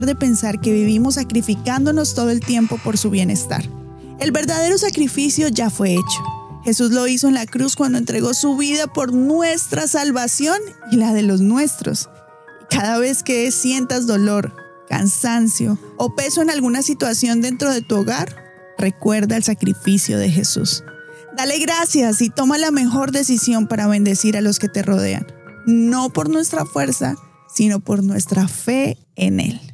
de pensar que vivimos sacrificándonos todo el tiempo por su bienestar. El verdadero sacrificio ya fue hecho. Jesús lo hizo en la cruz cuando entregó su vida por nuestra salvación y la de los nuestros. Cada vez que sientas dolor, cansancio o peso en alguna situación dentro de tu hogar, recuerda el sacrificio de Jesús. Dale gracias y toma la mejor decisión para bendecir a los que te rodean, no por nuestra fuerza, sino por nuestra fe en Él.